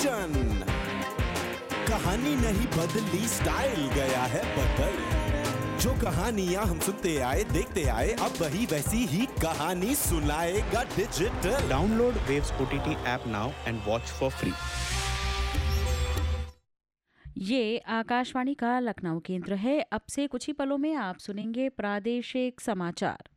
Ton. कहानी नहीं बदली, स्टाइल गया है बदल। जो कहानियां हम सुनते आए देखते आए, अब वही वैसी ही कहानी सुनाएगा digital. Download waves OTT app now and watch for free. ये आकाशवाणी का लखनऊ केंद्र है। अब से कुछ ही पलों में आप सुनेंगे प्रादेशिक समाचार।